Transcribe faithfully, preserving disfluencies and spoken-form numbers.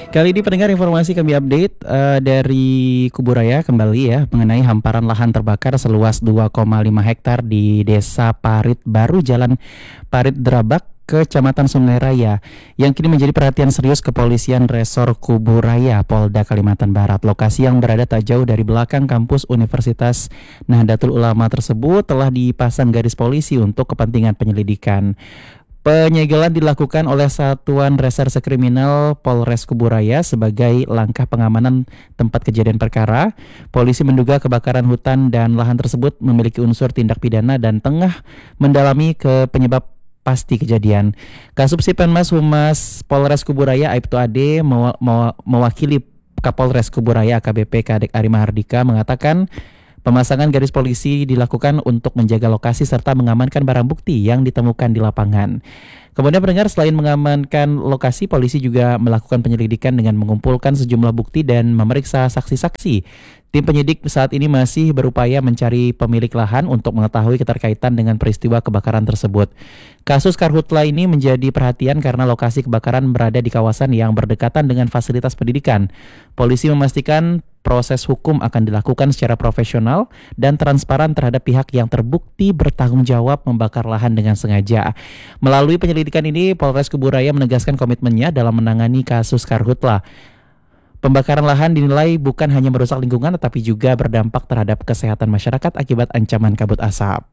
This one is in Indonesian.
Kali ini pendengar informasi kami update eh, dari Kuburaya kembali ya mengenai hamparan lahan terbakar seluas dua koma lima hektar di Desa Parit Baru, Jalan Parit Drabak, Kecamatan Sungai Raya, yang kini menjadi perhatian serius Kepolisian Resor Kuburaya, Polda Kalimantan Barat. Lokasi yang berada tak jauh dari belakang kampus Universitas Nahdlatul Ulama tersebut telah dipasang garis polisi untuk kepentingan penyelidikan. Penyegelan dilakukan oleh Satuan Reserse Kriminal Polres Kuburaya sebagai langkah pengamanan tempat kejadian perkara. Polisi menduga kebakaran hutan dan lahan tersebut memiliki unsur tindak pidana dan tengah mendalami ke penyebab pasti kejadian. Kasubsipenmas Humas Polres Kuburaya Aibtu Ade mewa- mewa- mewakili Kapolres Kuburaya A K B P Kadek Ari Mahardika mengatakan pemasangan garis polisi dilakukan untuk menjaga lokasi serta mengamankan barang bukti yang ditemukan di lapangan. Kemudian pendengar, selain mengamankan lokasi, polisi juga melakukan penyelidikan dengan mengumpulkan sejumlah bukti dan memeriksa saksi-saksi. Tim penyidik saat ini masih berupaya mencari pemilik lahan untuk mengetahui keterkaitan dengan peristiwa kebakaran tersebut. Kasus karhutla ini menjadi perhatian karena lokasi kebakaran berada di kawasan yang berdekatan dengan fasilitas pendidikan. Polisi memastikan proses hukum akan dilakukan secara profesional dan transparan terhadap pihak yang terbukti bertanggung jawab membakar lahan dengan sengaja. Melalui penyelidikan ini, Polres Kuburaya menegaskan komitmennya dalam menangani kasus karhutla. Pembakaran lahan dinilai bukan hanya merusak lingkungan tetapi juga berdampak terhadap kesehatan masyarakat akibat ancaman kabut asap.